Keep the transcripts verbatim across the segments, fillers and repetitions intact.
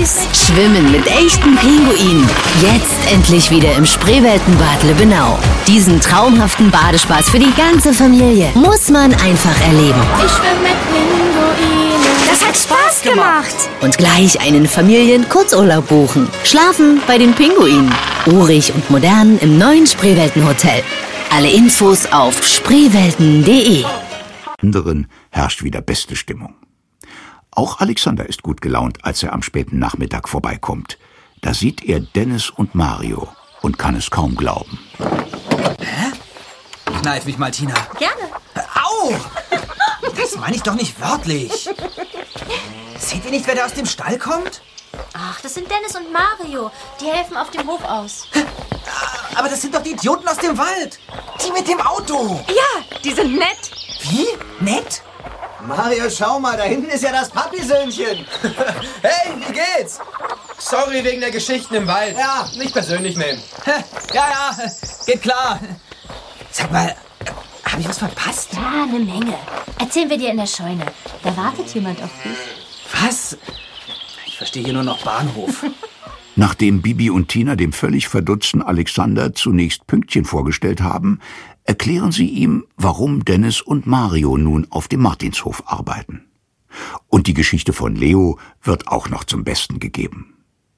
süß. Schwimmen mit echten Pinguinen. Jetzt endlich wieder im Spreeweltenbad Lübbenau. Diesen traumhaften Badespaß für die ganze Familie muss man einfach erleben. Ich schwimme mit Pinguinen. Das hat Spaß gemacht. Und gleich einen Familien-Kurzurlaub buchen. Schlafen bei den Pinguinen. Urig und modern im neuen Spreeweltenhotel. Alle Infos auf spreewelten punkt de. Anderen herrscht wieder beste Stimmung. Auch Alexander ist gut gelaunt, als er am späten Nachmittag vorbeikommt. Da sieht er Dennis und Mario und kann es kaum glauben. Hä? Kneif mich mal, Tina. Gerne. Au! Das meine ich doch nicht wörtlich. Seht ihr nicht, wer da aus dem Stall kommt? Ach, das sind Dennis und Mario. Die helfen auf dem Hof aus. Aber das sind doch die Idioten aus dem Wald. Die mit dem Auto. Ja, die sind nett. Wie? Nett? Mario, schau mal, da hinten ist ja das Papisöhnchen. Hey, wie geht's? Sorry wegen der Geschichten im Wald. Ja. Nicht persönlich nehmen. Ja, ja, geht klar. Sag mal, habe ich was verpasst? Ja, eine Menge. Erzählen wir dir in der Scheune. Da wartet jemand auf dich. Was? Ich verstehe hier nur noch Bahnhof. Nachdem Bibi und Tina dem völlig verdutzten Alexander zunächst Pünktchen vorgestellt haben, erklären sie ihm, warum Dennis und Mario nun auf dem Martinshof arbeiten. Und die Geschichte von Leo wird auch noch zum Besten gegeben.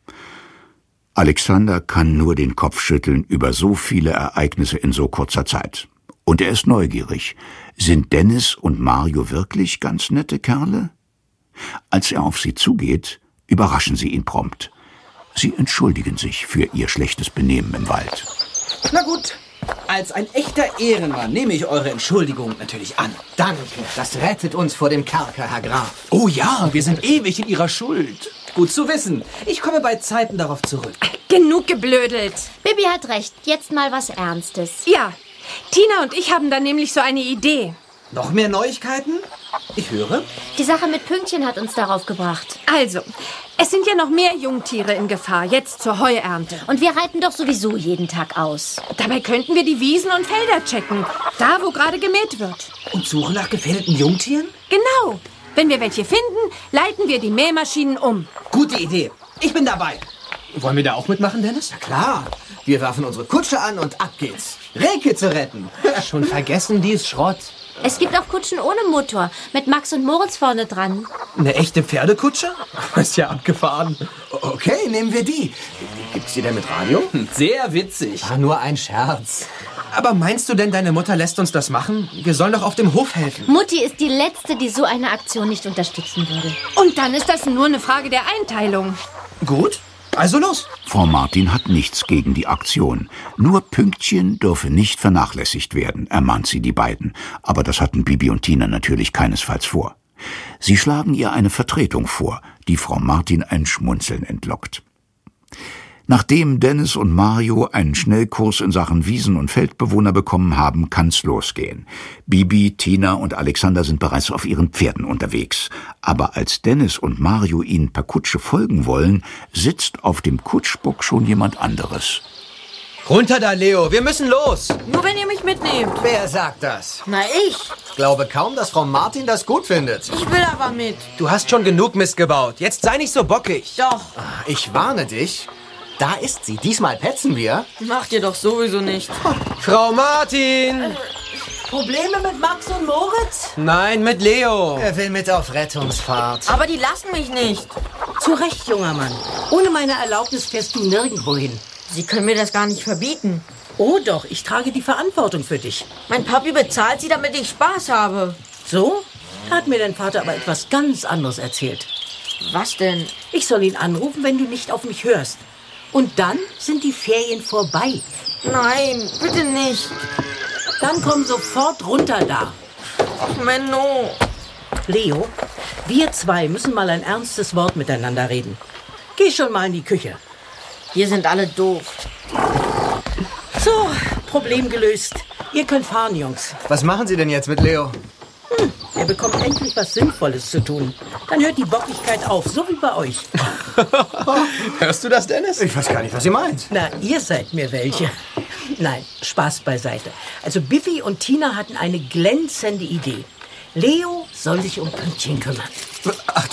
Alexander kann nur den Kopf schütteln über so viele Ereignisse in so kurzer Zeit. Und er ist neugierig. Sind Dennis und Mario wirklich ganz nette Kerle? Als er auf sie zugeht, überraschen sie ihn prompt. Sie entschuldigen sich für ihr schlechtes Benehmen im Wald. Na gut, als ein echter Ehrenmann nehme ich eure Entschuldigung natürlich an. Danke, das rettet uns vor dem Kerker, Herr Graf. Oh ja, wir sind ewig in Ihrer Schuld. Gut zu wissen. Ich komme bei Zeiten darauf zurück. Genug geblödelt. Bibi hat recht. Jetzt mal was Ernstes. Ja, Tina und ich haben da nämlich so eine Idee. Noch mehr Neuigkeiten? Ich höre. Die Sache mit Pünktchen hat uns darauf gebracht. Also, es sind ja noch mehr Jungtiere in Gefahr, jetzt zur Heuernte. Und wir reiten doch sowieso jeden Tag aus. Dabei könnten wir die Wiesen und Felder checken, da wo gerade gemäht wird. Und suchen nach gefährdeten Jungtieren? Genau. Wenn wir welche finden, leiten wir die Mähmaschinen um. Gute Idee. Ich bin dabei. Wollen wir da auch mitmachen, Dennis? Na klar, wir werfen unsere Kutsche an und ab geht's. Reke zu retten. Schon vergessen, die ist Schrott. Es gibt auch Kutschen ohne Motor, mit Max und Moritz vorne dran. Eine echte Pferdekutsche? Ist ja abgefahren. Okay, nehmen wir die. Gibt's die denn mit Radio? Sehr witzig. War nur ein Scherz. Aber meinst du denn, deine Mutter lässt uns das machen? Wir sollen doch auf dem Hof helfen. Mutti ist die Letzte, die so eine Aktion nicht unterstützen würde. Und dann ist das nur eine Frage der Einteilung. Gut, also los. Frau Martin hat nichts gegen die Aktion. Nur Pünktchen dürfe nicht vernachlässigt werden, ermahnt sie die beiden. Aber das hatten Bibi und Tina natürlich keinesfalls vor. Sie schlagen ihr eine Vertretung vor, die Frau Martin ein Schmunzeln entlockt. Nachdem Dennis und Mario einen Schnellkurs in Sachen Wiesen- und Feldbewohner bekommen haben, kann's losgehen. Bibi, Tina und Alexander sind bereits auf ihren Pferden unterwegs. Aber als Dennis und Mario ihnen per Kutsche folgen wollen, sitzt auf dem Kutschbock schon jemand anderes. Runter da, Leo, wir müssen los. Nur wenn ihr mich mitnehmt. Wer sagt das? Na, ich. Ich glaube kaum, dass Frau Martin das gut findet. Ich will aber mit. Du hast schon genug Mist gebaut. Jetzt sei nicht so bockig. Doch. Ich warne dich. Da ist sie. Diesmal petzen wir. Macht ihr doch sowieso nicht. Frau Martin! Probleme mit Max und Moritz? Nein, mit Leo. Er will mit auf Rettungsfahrt. Aber die lassen mich nicht. Zu Recht, junger Mann. Ohne meine Erlaubnis fährst du nirgendwo hin. Sie können mir das gar nicht verbieten. Oh doch, ich trage die Verantwortung für dich. Mein Papi bezahlt sie, damit ich Spaß habe. So? Da hat mir dein Vater aber etwas ganz anderes erzählt. Was denn? Ich soll ihn anrufen, wenn du nicht auf mich hörst. Und dann sind die Ferien vorbei. Nein, bitte nicht. Dann komm sofort runter da. Ach, Menno. Leo, wir zwei müssen mal ein ernstes Wort miteinander reden. Geh schon mal in die Küche. Hier sind alle doof. So, Problem gelöst. Ihr könnt fahren, Jungs. Was machen Sie denn jetzt mit Leo? Hm, er bekommt endlich was Sinnvolles zu tun. Dann hört die Bockigkeit auf, so wie bei euch. Hörst du das, Dennis? Ich weiß gar nicht, was ihr meint. Na, ihr seid mir welche. Nein, Spaß beiseite. Also Bibi und Tina hatten eine glänzende Idee. Leo soll sich um Pünktchen kümmern. Ach,